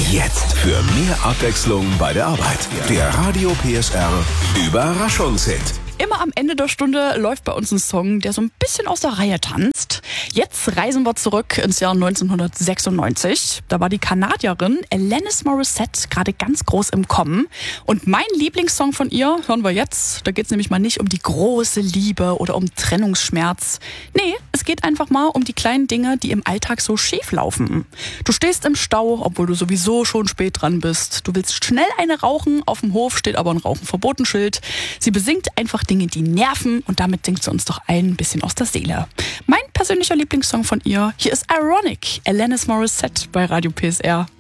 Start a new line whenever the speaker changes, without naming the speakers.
Jetzt für mehr Abwechslung bei der Arbeit. Der Radio PSR Überraschungshit.
Immer am Ende der Stunde läuft bei uns ein Song, der so ein bisschen aus der Reihe tanzt. Jetzt reisen wir zurück ins Jahr 1996. Da war die Kanadierin Alanis Morissette gerade ganz groß im Kommen. Und mein Lieblingssong von ihr hören wir jetzt. Da geht es nämlich mal nicht um die große Liebe oder um Trennungsschmerz. Nee, es geht einfach mal um die kleinen Dinge, die im Alltag so schief laufen. Du stehst im Stau, obwohl du sowieso schon spät dran bist. Du willst schnell eine rauchen, auf dem Hof steht aber ein Rauchen-Verboten-Schild. Sie besingt einfach Dinge, die nerven, und damit singt sie uns doch allen ein bisschen aus der Seele. Mein persönlicher Lieblingssong von ihr, hier ist Ironic, Alanis Morissette bei Radio PSR.